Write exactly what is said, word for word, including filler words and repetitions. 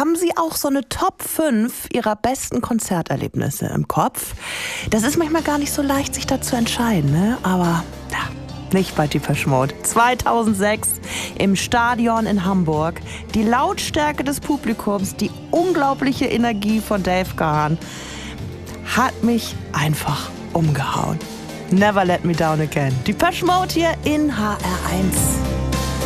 Haben Sie auch so eine Top fünf Ihrer besten Konzerterlebnisse im Kopf? Das ist manchmal gar nicht so leicht, sich da zu entscheiden, ne? Aber ja, nicht bei Depeche Mode. zweitausendsechs im Stadion in Hamburg. Die Lautstärke des Publikums, die unglaubliche Energie von Dave Gahan hat mich einfach umgehauen. Never Let Me Down Again. Depeche Mode hier in H R eins.